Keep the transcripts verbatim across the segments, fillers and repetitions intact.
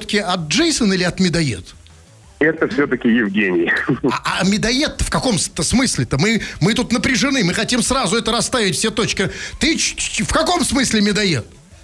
все-таки от Джейсона или от Медоед? Это все-таки Евгений. А, а медоед в каком-то смысле-то? Мы, мы тут напряжены, мы хотим сразу это расставить все точки. Ты ч- ч- в каком смысле медоед?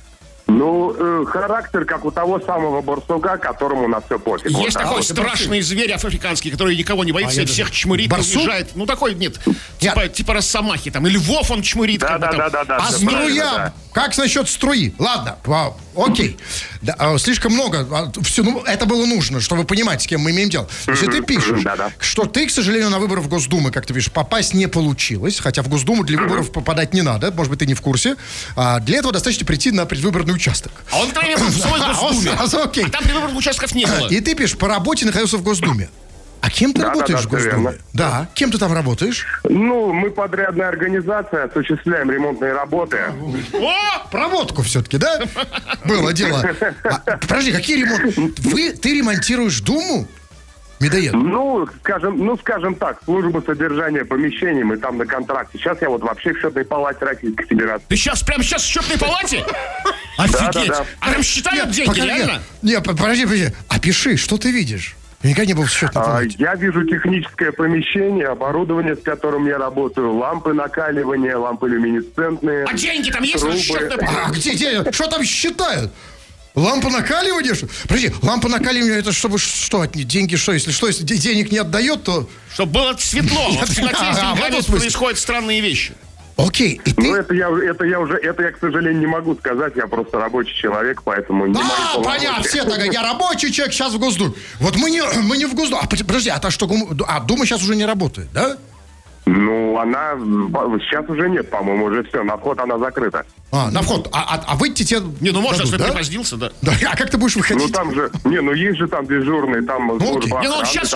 Ну, э, характер, как у того самого барсука, которому на все пофиг. Есть Вот такой так. страшный зверь африканский, который никого не боится, А, и всех даже... чмырит, Барсук? уезжает. Ну, такой, нет, типа, типа Росомахи там. И львов он чмырит. Да, как бы да, там. да, да, да. А всё струя? правильно, да. Как насчет струи? Ладно, вау, окей. Да, а, слишком много. А, все, ну, это было нужно, чтобы понимать, с кем мы имеем дело. Если ты пишешь, Да-да. что ты, к сожалению, на выборы в Госдуму, как ты пишешь, попасть не получилось, хотя в Госдуму для выборов попадать не надо, может быть, ты не в курсе. А, для этого достаточно прийти на предвыборный участок. А он, например, в своей А, он Госдуме. сразу, окей. А там предвыборных участков не было. И ты пишешь, по работе находился в Госдуме. А кем ты Да, работаешь да, в да, всё Госдуме? верно. Да, кем ты там работаешь? Ну, мы подрядная организация, осуществляем ремонтные работы. О! Проводку все-таки, да? Было дело. А, подожди, какие ремонты? Вы, ты ремонтируешь Думу? Медоед? Ну, скажем, ну, скажем так, служба содержания помещений, мы там на контракте. Сейчас я вот вообще в счетной палате Российской Федерации. Ты сейчас, прямо сейчас в счетной палате? Офигеть. да. А там считают деньги, Пока- реально? Нет, нет, подожди, подожди. Опиши, что ты видишь? Я никогда не был в счетной А, палате. я вижу техническое помещение, оборудование, с которым я работаю, лампы накаливания, лампы люминесцентные. А деньги там есть в трубы. счетной А палате? где, где? Что там считают? Лампа накаливания? что? Подожди, лампа накаливания, это чтобы что от них? Деньги что? Если что, если де- денег не отдает, то... Чтобы было светло. Вот в темноте с А, в этом деньгами смысле. происходят странные вещи. Окей, и Ну, ты... это я, это я уже, это я, к сожалению, не могу сказать, я просто рабочий человек, поэтому не А, могу. понятно, все так, я рабочий человек, сейчас в Госдуме. Вот мы не, мы не в Госдуме. А, подожди, а то что, Гум- а Дума сейчас уже не работает, да? Ну, она сейчас уже нет, по-моему, уже все, на вход она закрыта. А, на вход. А, а, а выйти тебе Не, ну можно, дадут, если да? припозднился, да. Да, а как ты будешь выходить? Ну, там же, не, ну есть же там дежурный, там окей. служба Не, ну охраны, сейчас там